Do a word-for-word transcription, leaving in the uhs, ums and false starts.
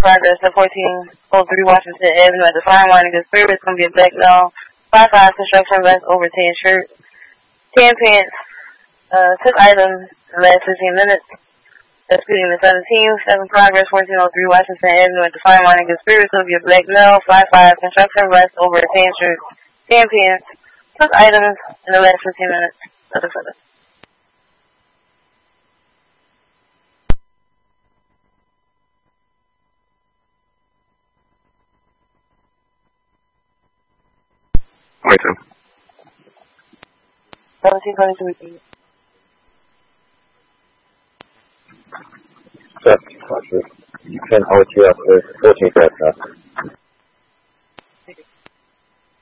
progress at fourteen oh three Washington Avenue at the Fine Wine and Good Spirits. It's going to be a black male. five five construction vest over tan shirt. tan pants. Uh, took items in the last fifteen minutes. Executing the seventeenth. seven progress, fourteen oh three Washington Avenue at the Fine Wine and Good Spirits. It's going to be a black male. five five construction vest over tan shirt. tan pants. Took items in the last fifteen minutes. That's it. Wait, sir. seventeen twenty-two. Sir, you can O T after fourteen minutes.